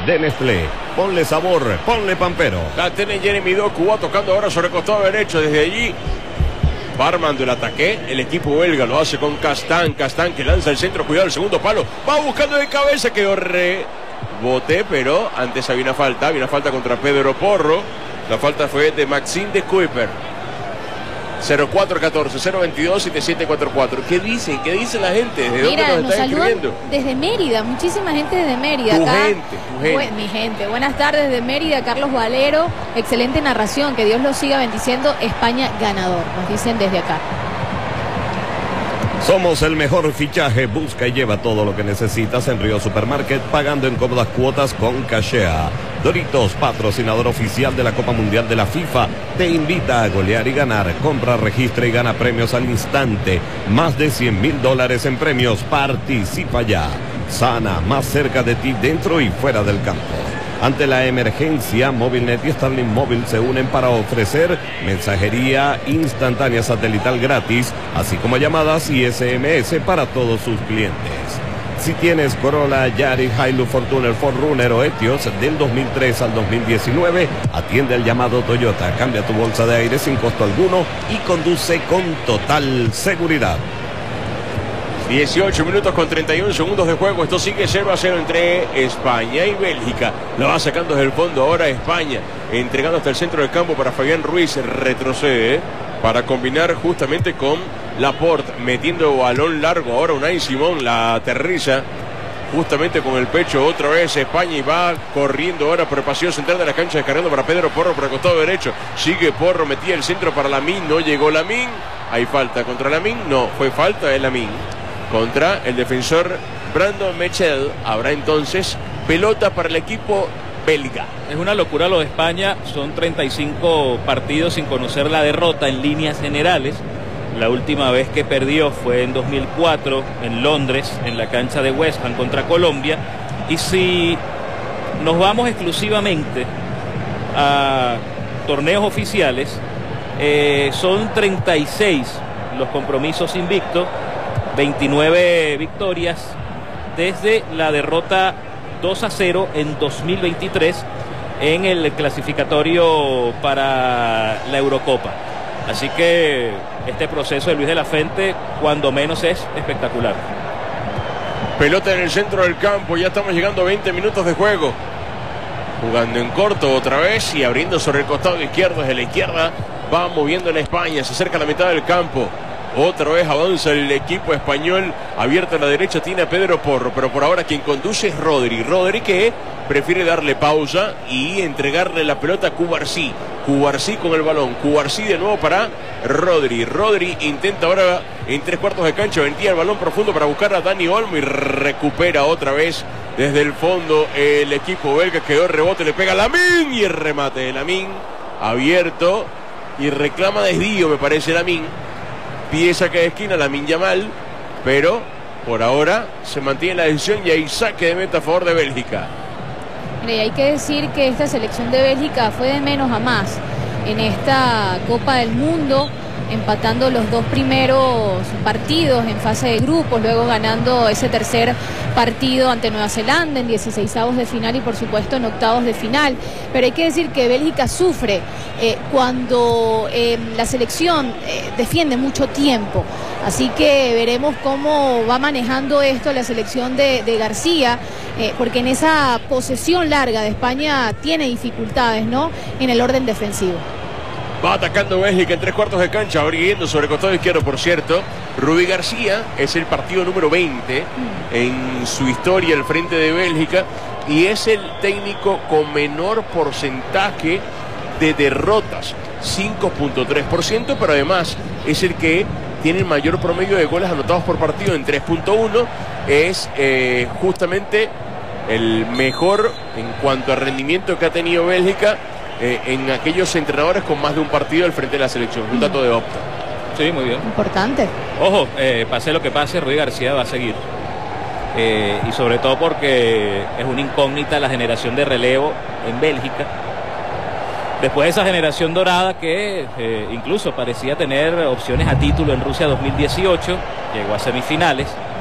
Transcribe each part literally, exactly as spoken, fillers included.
de Nestlé. Ponle sabor, ponle Pampero. La tiene Jeremy Doku, va tocando ahora sobre el costado derecho. Desde allí va armando el ataque. El equipo belga lo hace con Castán. Castán que lanza el centro, cuidado el segundo palo. Va buscando de cabeza, que rebote, pero antes había una falta. Había una falta contra Pedro Porro. La falta fue de Maxime de Kuiper. cero cuatro catorce, cero veintidós, setenta y siete cuarenta y cuatro. ¿Qué dicen? ¿Qué dice la gente? ¿De dónde Mira, nos nos están saludan escribiendo? desde Mérida, muchísima gente desde Mérida. Tu acá. gente, tu gente. Buen- mi gente. Buenas tardes desde Mérida, Carlos Valero. Excelente narración, que Dios los siga bendiciendo. España ganador, nos dicen desde acá. Somos el mejor fichaje. Busca y lleva todo lo que necesitas en Río Supermarket, pagando en cómodas cuotas con Cachea. Doritos, patrocinador oficial de la Copa Mundial de la FIFA, te invita a golear y ganar. Compra, registra y gana premios al instante. Más de cien mil dólares en premios. Participa ya. Sana, más cerca de ti, dentro y fuera del campo. Ante la emergencia, Movilnet y Starlink Móvil se unen para ofrecer mensajería instantánea satelital gratis, así como llamadas y S M S para todos sus clientes. Si tienes Corolla, Yaris, Hilux, Fortuner, cuatro runner o Etios del dos mil tres al dos mil diecinueve, atiende al llamado Toyota, cambia tu bolsa de aire sin costo alguno y conduce con total seguridad. dieciocho minutos con treinta y un segundos de juego. Esto sigue cero a cero entre España y Bélgica. Lo va sacando desde el fondo ahora España, entregando hasta el centro del campo para Fabián Ruiz. Retrocede para combinar justamente con Laporte, metiendo balón largo. Ahora Unai Simón la aterriza justamente con el pecho otra vez España, y va corriendo ahora por el pasillo central de la cancha, descargando para Pedro Porro por el costado derecho. Sigue Porro, metía el centro para Lamín, no llegó Lamín. Hay falta contra Lamín, no, fue falta de Lamín contra el defensor Brandon Michel. Habrá entonces pelota para el equipo belga. Es una locura lo de España, son treinta y cinco partidos sin conocer la derrota en líneas generales. La última vez que perdió fue en dos mil cuatro en Londres, en la cancha de West Ham contra Colombia. Y si nos vamos exclusivamente a torneos oficiales, eh, son treinta y seis los compromisos invictos, veintinueve victorias desde la derrota dos a cero en dos mil veintitrés en el clasificatorio para la Eurocopa. Así que este proceso de Luis de la Fuente, cuando menos, es espectacular. Pelota en el centro del campo, ya estamos llegando a veinte minutos de juego. Jugando en corto otra vez y abriendo sobre el costado izquierdo. Desde la izquierda va moviendo en España, se acerca a la mitad del campo. Otra vez avanza el equipo español, abierto a la derecha tiene a Pedro Porro, pero por ahora quien conduce es Rodri. Rodri que prefiere darle pausa y entregarle la pelota a Cubarsí. Cubarsí con el balón, Cubarsí de nuevo para Rodri. Rodri intenta ahora en tres cuartos de cancha, vendía el balón profundo para buscar a Dani Olmo y recupera otra vez desde el fondo el equipo belga. Quedó rebote, le pega a Lamín y el remate de Lamín abierto y reclama desvío, me parece Lamín. Pieza que de esquina Lamine Yamal, pero por ahora se mantiene la decisión y hay saque de meta a favor de Bélgica. Mira, y hay que decir que esta selección de Bélgica fue de menos a más en esta Copa del Mundo, empatando los dos primeros partidos en fase de grupos, luego ganando ese tercer partido ante Nueva Zelanda en dieciseisavos de final y por supuesto en octavos de final. Pero hay que decir que Bélgica sufre eh, cuando eh, la selección eh, defiende mucho tiempo. Así que veremos cómo va manejando esto la selección de, de García, eh, porque en esa posesión larga de España tiene dificultades, ¿no?, en el orden defensivo. Va atacando Bélgica en tres cuartos de cancha, abriendo sobre el costado izquierdo, por cierto. Rubí García es el partido número veinte en su historia al frente de Bélgica y es el técnico con menor porcentaje de derrotas, cinco punto tres por ciento, pero además es el que tiene el mayor promedio de goles anotados por partido en tres punto uno. Es eh, justamente el mejor en cuanto a rendimiento que ha tenido Bélgica Eh, en aquellos entrenadores con más de un partido al frente de la selección. Un dato de Opta. Sí, muy bien. Importante. Ojo, eh, pase lo que pase, Rui García va a seguir. Eh, y sobre todo porque es una incógnita la generación de relevo en Bélgica. Después de esa generación dorada que eh, incluso parecía tener opciones a título en Rusia dos mil dieciocho, llegó a semifinales.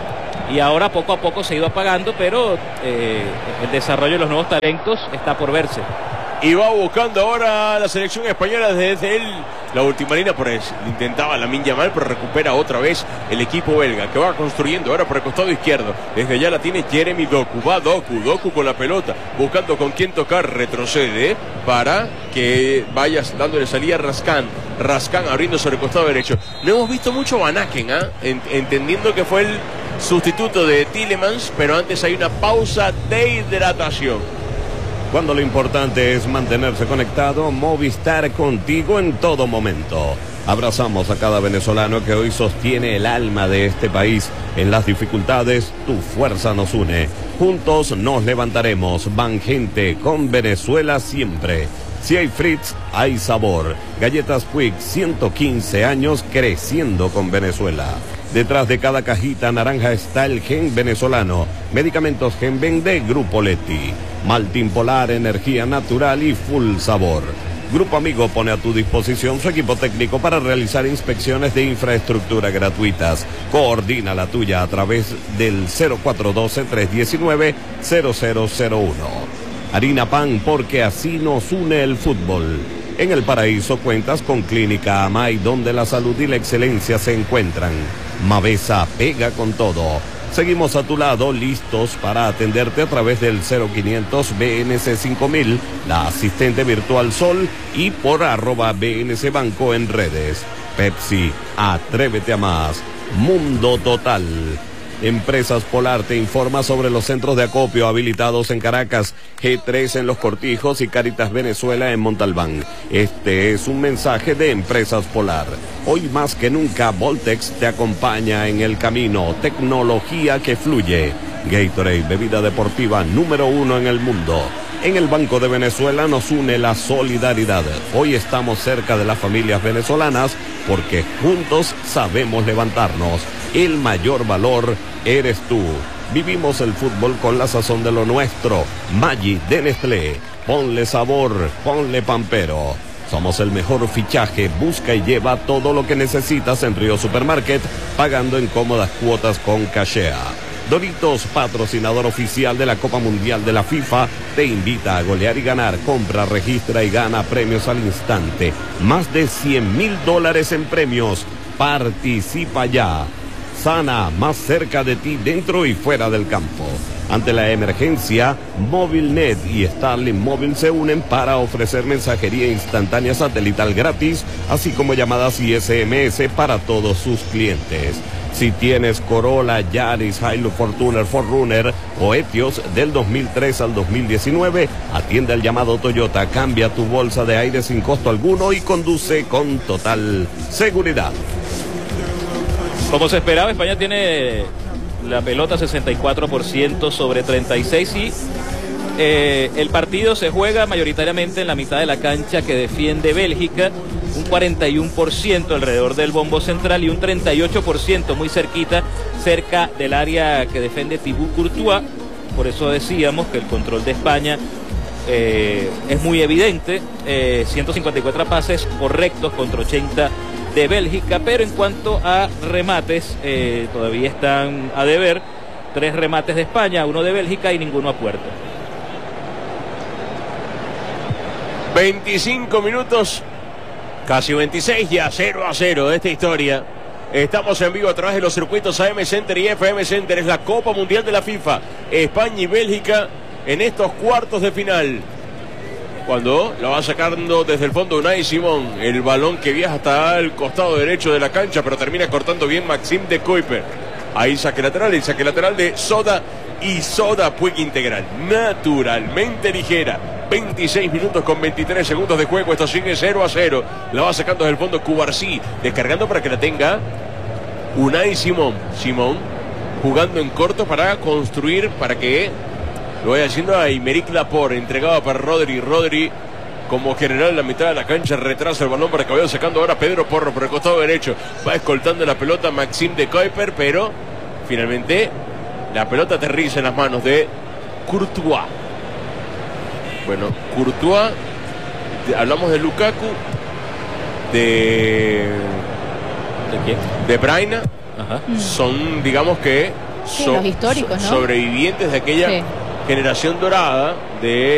y ahora poco a poco se ha ido apagando, pero eh, el desarrollo de los nuevos talentos está por verse. Y va buscando ahora la selección española desde el, la última línea, por eso intentaba Lamine Yamal, pero recupera otra vez el equipo belga, que va construyendo ahora por el costado izquierdo. Desde allá la tiene Jeremy Doku, va Doku, Doku con la pelota, buscando con quién tocar, retrocede para que vaya dándole salida a Raskan. Raskan abriendo sobre el costado derecho. No hemos visto mucho Van Aken, ¿eh? Ent entendiendo que fue el sustituto de Tielemans, pero antes hay una pausa de hidratación. Cuando lo importante es mantenerse conectado, Movistar contigo en todo momento. Abrazamos a cada venezolano que hoy sostiene el alma de este país. En las dificultades, tu fuerza nos une. Juntos nos levantaremos. Banjente con Venezuela siempre. Si hay Fritz, hay sabor. Galletas Puig, ciento quince años creciendo con Venezuela. Detrás de cada cajita naranja está el gen venezolano. Medicamentos Genven de Grupo Leti. Maltín Polar, energía natural y full sabor. Grupo Amigo pone a tu disposición su equipo técnico para realizar inspecciones de infraestructura gratuitas. Coordina la tuya a través del cero cuatro uno dos, tres uno nueve, cero cero cero uno. Harina Pan, porque así nos une el fútbol. En el Paraíso cuentas con Clínica Amay, donde la salud y la excelencia se encuentran. Mavesa pega con todo. Seguimos a tu lado, listos para atenderte a través del cero quinientos B N C cinco mil, la asistente virtual Sol, y por arroba B N C Banco en redes. Pepsi, atrévete a más. Mundo Total. Empresas Polar te informa sobre los centros de acopio habilitados en Caracas, G tres en Los Cortijos y Caritas Venezuela en Montalbán. Este es un mensaje de Empresas Polar. Hoy más que nunca, Voltex te acompaña en el camino. Tecnología que fluye. Gatorade, bebida deportiva número uno en el mundo. En el Banco de Venezuela nos une la solidaridad. Hoy estamos cerca de las familias venezolanas porque juntos sabemos levantarnos. El mayor valor eres tú. Vivimos el fútbol con la sazón de lo nuestro. Maggi de Nestlé. Ponle sabor, ponle Pampero. Somos el mejor fichaje. Busca y lleva todo lo que necesitas en Río Supermarket, pagando en cómodas cuotas con Cachea. Doritos, patrocinador oficial de la Copa Mundial de la FIFA, te invita a golear y ganar. Compra, registra y gana premios al instante. Más de cien mil dólares en premios. Participa ya. Sana, más cerca de ti, dentro y fuera del campo. Ante la emergencia, Movilnet y Starlink Móvil se unen para ofrecer mensajería instantánea satelital gratis, así como llamadas y S M S para todos sus clientes. Si tienes Corolla, Yaris, Hilux, Fortuner, cuatro runner o Etios del dos mil tres al dos mil diecinueve, atiende al llamado Toyota, cambia tu bolsa de aire sin costo alguno y conduce con total seguridad. Como se esperaba, España tiene la pelota sesenta y cuatro por ciento sobre treinta y seis y eh, el partido se juega mayoritariamente en la mitad de la cancha que defiende Bélgica, un cuarenta y uno por ciento alrededor del bombo central y un treinta y ocho por ciento muy cerquita, cerca del área que defiende Thibaut Courtois. Por eso decíamos que el control de España eh, es muy evidente, eh, ciento cincuenta y cuatro pases correctos contra ochenta de Bélgica, pero en cuanto a remates, eh, todavía están a deber. Tres remates de España, uno de Bélgica y ninguno a puerta. veinticinco minutos, casi veintiséis, ya cero a cero de esta historia. Estamos en vivo a través de los circuitos A M Center y F M Center. Es la Copa Mundial de la FIFA. España y Bélgica en estos cuartos de final. Cuando la va sacando desde el fondo Unai Simón, el balón que viaja hasta el costado derecho de la cancha, pero termina cortando bien Maxime de Kuiper. Ahí saque lateral, el saque lateral de Soda y Soda Puig integral, naturalmente ligera. veintiséis minutos con veintitrés segundos de juego, esto sigue cero a cero. La va sacando desde el fondo Cubarsí, descargando para que la tenga Unai Simón. Simón jugando en corto para construir, para que lo vaya haciendo a Aymeric Laporte, entregado para Rodri. Rodri como general en la mitad de la cancha, retrasa el balón para que vaya sacando ahora Pedro Porro por el costado derecho. Va escoltando la pelota Maxime de Kuiper, pero finalmente la pelota aterriza en las manos de Courtois. Bueno, Courtois, de, hablamos de Lukaku, de... ¿De quién? De Bruyne. Ajá. Son, digamos que, Sí, los históricos, ¿no? Sobrevivientes de aquella Sí. generación dorada de